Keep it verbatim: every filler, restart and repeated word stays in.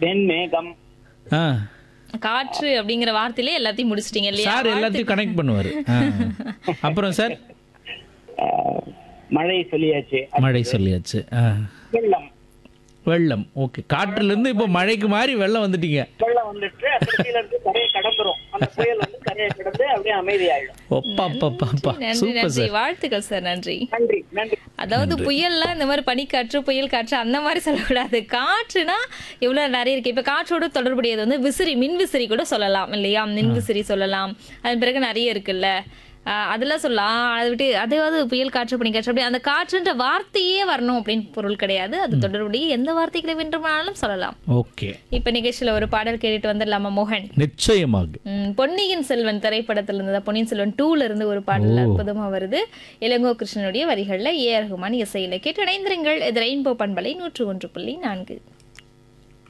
வெண்மேகம். ஆ காற்று அப்படிங்கிற வார்த்தையிலே எல்லாத்தையும் முடிச்சிட்டீங்க இல்லையா? சார் எல்லாத்தையும் கனெக்ட் பண்ணுவார். அப்புறம் சார் அஹ், மழை சொல்லியாச்சு. மழை சொல்லியாச்சு. ஆ வெள்ளம். வெள்ளம். ஓகே, காற்றுலேருந்து இப்போ மழைக்கு மாறி வெள்ளம் வந்துட்டீங்க. வெள்ளம் வந்துட்டு கடைசியில இருந்து கரையை கடந்துரும். அந்த புயல் வந்து கரையை கடந்து அப்படியே அமைதியாயிடும். ஒப்பா அப்பா நன்றி சூப்பர் நன்றி, சார். வாழ்த்துக்கள் சார், நன்றி. நன்றி நன்றி. அதாவது புயல்ல இந்த மாதிரி பனிக்காற்று புயல் காற்று அந்த மாதிரி சொல்லக்கூடாது. காற்றுனா இவ்வளவு நிறைய இருக்கு. இப்ப காற்றோட தொடர்புடையது வந்து விசிறி, மின் விசிறி கூட சொல்லலாம் இல்லையா? மின் விசிறி சொல்லலாம். அதன் பிறகு நிறைய இருக்குல்ல, ஆஹ் அதெல்லாம் சொல்லலாம். அதை விட்டு அதாவது புயல் காற்று பனிக்காற்று அப்படி அந்த காற்றுன்ற வார்த்தையே வரணும் அப்படின்னு பொருள் கிடையாது. அது தொடர்புடைய எந்த வார்த்தைகளை வேண்டுமானாலும் சொல்லலாம். ஓகே, இப்ப நிகழ்ச்சியில ஒரு பாடல் கேட்டுட்டு வந்துடலாமா மோகன்? நிச்சயமாக. ம், பொன்னியின் செல்வன் திரைப்படத்துல இருந்து, பொன்னியின் செல்வன் டூல இருந்து ஒரு பாடல் அற்புதமா வருது. இளங்கோ கிருஷ்ணனுடைய வரிகள்ல ஏ ஆர் ரஹ்மான் இசையில கேட்டு இணைந்திருங்கள். இது ரெயின்போ பண்பலை நூற்று ஒன்று புள்ளி நான்கு.